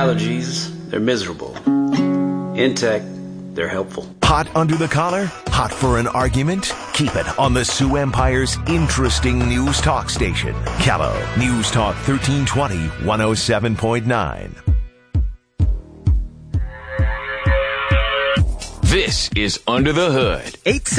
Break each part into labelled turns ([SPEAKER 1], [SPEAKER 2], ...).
[SPEAKER 1] allergies, they're miserable. In tech, they're helpful.
[SPEAKER 2] Hot under the collar? Hot for an argument? Keep it on the Sioux Empire's interesting news talk station. Callow News Talk 1320, 107.9.
[SPEAKER 3] This is Under the Hood.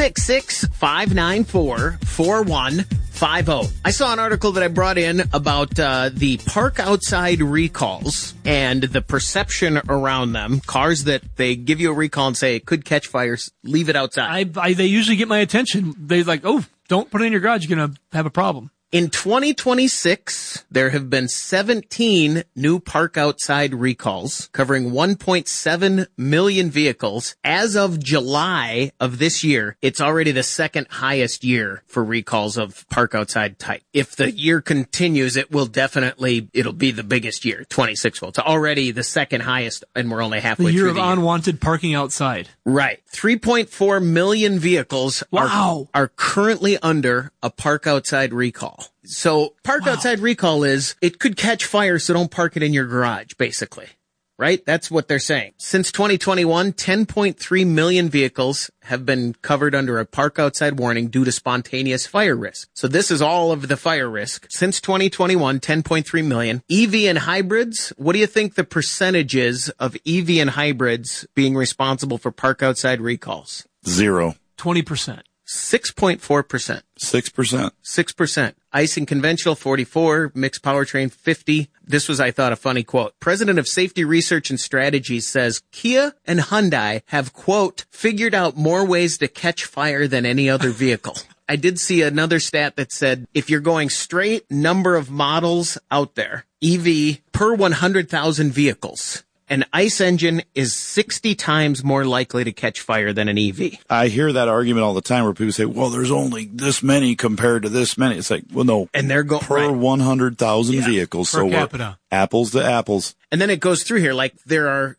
[SPEAKER 4] 866-594-4150. I saw an article that I brought in about the park outside recalls and the perception around them. Cars that they give you a recall and say it could catch fires, leave it outside.
[SPEAKER 5] They usually get my attention. They're like, oh, don't put it in your garage. You're going to have a problem.
[SPEAKER 4] In 2026, there have been 17 new park outside recalls covering 1.7 million vehicles. As of July of this year, it's already the second highest year for recalls of park outside type. If the year continues, it'll be the biggest year, 26 will. It's already the second highest, and we're only halfway through the year.
[SPEAKER 5] The year of unwanted parking outside.
[SPEAKER 4] Right. 3.4 million vehicles are currently under a park outside recall. So park outside recall is it could catch fire, so don't park it in your garage, basically. Right? That's what they're saying. Since 2021, 10.3 million vehicles have been covered under a park outside warning due to spontaneous fire risk. So this is all of the fire risk. Since 2021, 10.3 million. EV and hybrids, what do you think the percentage is of EV and hybrids being responsible for park outside recalls?
[SPEAKER 6] 0.
[SPEAKER 5] 20%.
[SPEAKER 4] 6.4%.
[SPEAKER 6] 6%.
[SPEAKER 4] 6%. ICE and conventional, 44. Mixed powertrain, 50. This was, I thought, a funny quote. President of Safety Research and Strategies says Kia and Hyundai have, quote, figured out more ways to catch fire than any other vehicle. I did see another stat that said if you're going straight number of models out there, EV per 100,000 vehicles, an ICE engine is 60 times more likely to catch fire than an EV.
[SPEAKER 6] I hear that argument all the time where people say, well, there's only this many compared to this many. It's like, well, no.
[SPEAKER 4] And they're going
[SPEAKER 6] per 100,000 vehicles.
[SPEAKER 5] Per capita.
[SPEAKER 6] Apples to apples.
[SPEAKER 4] And then it goes through here like there are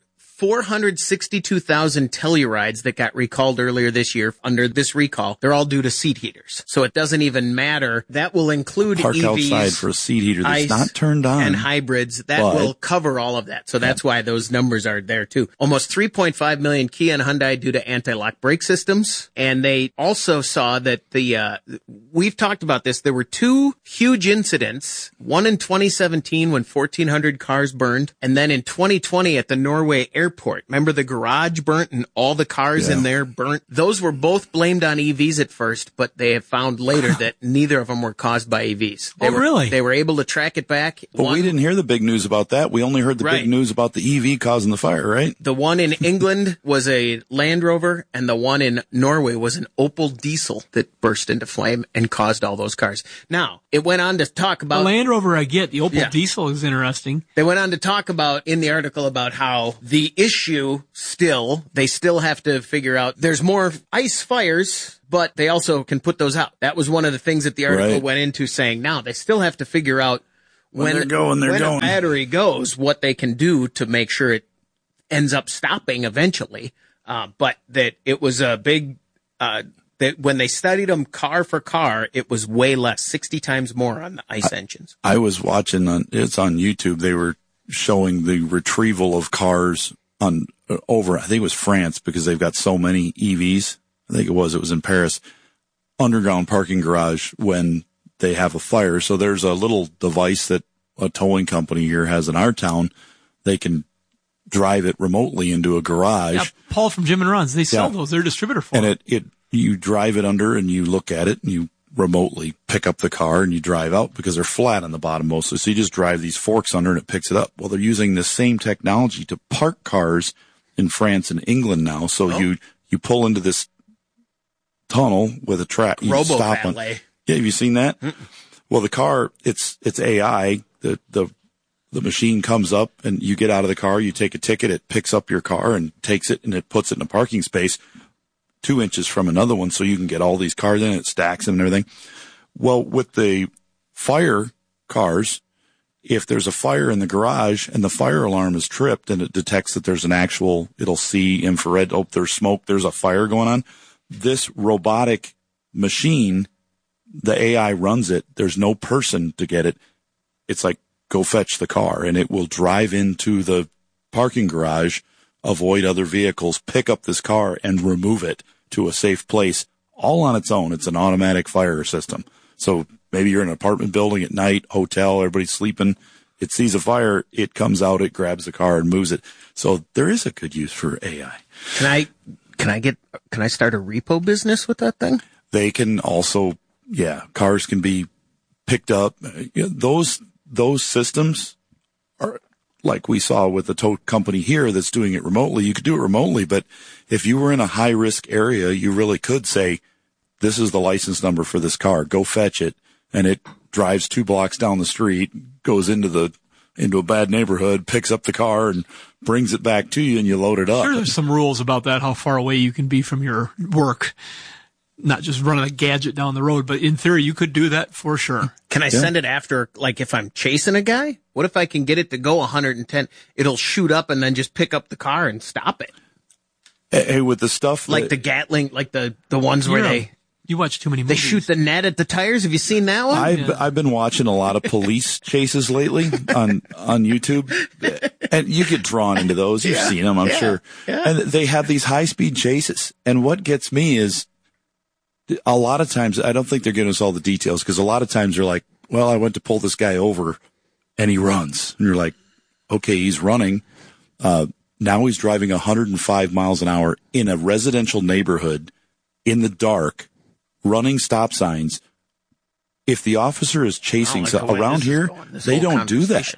[SPEAKER 4] 462,000 Tellurides that got recalled earlier this year under this recall. They're all due to seat heaters. So it doesn't even matter. That will include
[SPEAKER 6] park
[SPEAKER 4] EVs,
[SPEAKER 6] outside for a seat heater that's
[SPEAKER 4] ICE,
[SPEAKER 6] not turned on.
[SPEAKER 4] and hybrids. That will cover all of that. So that's why those numbers are there too. Almost 3.5 million Kia and Hyundai due to anti-lock brake systems. And they also saw that we've talked about this. There were two huge incidents. One in 2017 when 1,400 cars burned. And then in 2020 at the Norway Airport. Remember the garage burnt and all the cars in there burnt? Those were both blamed on EVs at first, but they have found later that neither of them were caused by EVs.
[SPEAKER 5] Really?
[SPEAKER 4] They were able to track it back.
[SPEAKER 6] But we didn't hear the big news about that. We only heard the big news about the EV causing the fire, right?
[SPEAKER 4] The one in England was a Land Rover, and the one in Norway was an Opel Diesel that burst into flame and caused all those cars. Now, it went on to talk about...
[SPEAKER 5] The Land Rover I get. The Opel Diesel is interesting.
[SPEAKER 4] They went on to talk about, in the article, about how the issue they still have to figure out there's more ICE fires, but they also can put those out. That was one of the things that the article went into, saying now they still have to figure out when a battery goes, what they can do to make sure it ends up stopping eventually. But that it was a big, that when they studied them car for car, it was way less, 60 times more on the ICE engines.
[SPEAKER 6] I was watching it's on YouTube. They were showing the retrieval of cars over, I think it was France, because they've got so many EVs. I think it was in Paris, underground parking garage when they have a fire. So there's a little device that a towing company here has in our town. They can drive it remotely into a garage.
[SPEAKER 5] Yeah, Paul from Jim and Ron's, they sell those. They're a distributor for them.
[SPEAKER 6] And you drive it under and you look at it and you remotely pick up the car and you drive out because they're flat on the bottom mostly. So you just drive these forks under and it picks it up. Well, they're using the same technology to park cars in France and England now. So you pull into this tunnel with a track. You stop
[SPEAKER 4] Robo-valet.
[SPEAKER 6] Yeah, have you seen that? Mm-mm. Well, the car, it's AI. The machine comes up and you get out of the car, you take a ticket, it picks up your car and takes it and it puts it in a parking space 2 inches from another one so you can get all these cars in, it stacks them and everything. Well, with the fire cars, if there's a fire in the garage and the fire alarm is tripped and it detects that there's it'll see infrared, there's smoke, there's a fire going on. This robotic machine, the AI runs it. There's no person to get it. It's like, go fetch the car, and it will drive into the parking garage, avoid other vehicles, pick up this car and remove it to a safe place all on its own. It's an automatic fire system. So maybe you're in an apartment building at night, hotel, everybody's sleeping. It sees a fire, it comes out, it grabs the car and moves it. So there is a good use for AI.
[SPEAKER 4] Can I start a repo business with that thing?
[SPEAKER 6] They can also, cars can be picked up. Those systems are like we saw with the tow company here that's doing it remotely. You could do it remotely, but if you were in a high risk area, you really could say, this is the license number for this car. Go fetch it. And it drives 2 blocks down the street, goes into a bad neighborhood, picks up the car and brings it back to you and you load it up.
[SPEAKER 5] Sure, there's some rules about that, how far away you can be from your work. Not just running a gadget down the road, but in theory, you could do that for sure.
[SPEAKER 4] Can I send it after, like if I'm chasing a guy? What if I can get it to go 110? It'll shoot up and then just pick up the car and stop it.
[SPEAKER 6] Hey, with the stuff
[SPEAKER 4] like the Gatling, like the ones where
[SPEAKER 5] you watch too many movies.
[SPEAKER 4] They shoot the net at the tires. Have you seen that one?
[SPEAKER 6] I've been watching a lot of police chases lately on YouTube, and you get drawn into those. You've seen them, I'm sure. Yeah. And they have these high speed chases. And what gets me is a lot of times, I don't think they're giving us all the details, because a lot of times they're like, well, I went to pull this guy over and he runs. And you're like, okay, he's running. Now he's driving 105 miles an hour in a residential neighborhood in the dark, running stop signs. If the officer is chasing around here, they don't do that.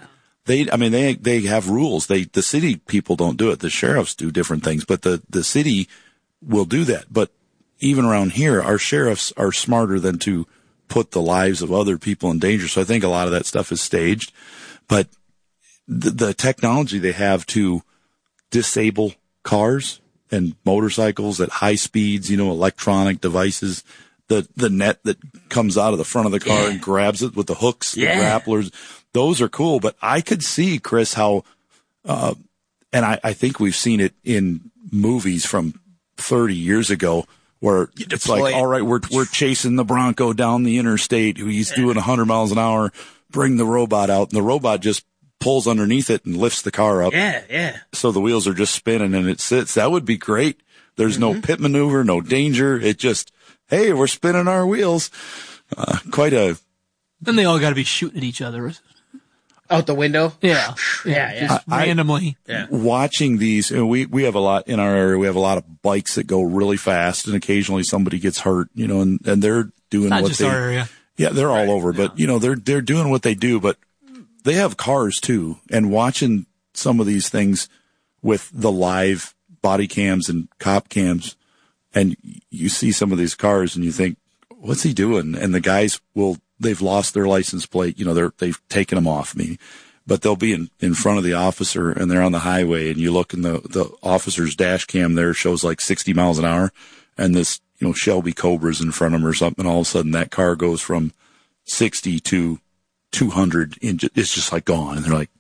[SPEAKER 6] They have rules. The city people don't do it. The sheriffs do different things, but the city will do that. But even around here, our sheriffs are smarter than to put the lives of other people in danger. So I think a lot of that stuff is staged, but the technology they have to disable cars and motorcycles at high speeds, electronic devices, the net that comes out of the front of the car and grabs it with the hooks, the grapplers, those are cool. But I could see, Chris, how, and I think we've seen it in movies from 30 years ago, where it's like, all right, we're chasing the Bronco down the interstate. He's doing 100 miles an hour. Bring the robot out, and the robot just pulls underneath it and lifts the car up.
[SPEAKER 4] Yeah.
[SPEAKER 6] So the wheels are just spinning and it sits. That would be great. There's no pit maneuver, no danger. It just, hey, we're spinning our wheels.
[SPEAKER 5] Then they all got to be shooting at each other.
[SPEAKER 4] Out the window?
[SPEAKER 5] Yeah. Randomly.
[SPEAKER 6] Watching these, we have a lot in our area. We have a lot of bikes that go really fast, and occasionally somebody gets hurt, and they're doing
[SPEAKER 5] not just our area.
[SPEAKER 6] Yeah, they're all over, but they're doing what they do, but they have cars too. And watching some of these things with the live body cams and cop cams, and you see some of these cars and you think, what's he doing? And the guys they've lost their license plate. They've taken them off me, but they'll be in front of the officer and they're on the highway, and you look in the officer's dash cam there shows like 60 miles an hour, and this, Shelby Cobra's in front of them or something. And all of a sudden that car goes from 60 to 200 it's just like gone. And they're like,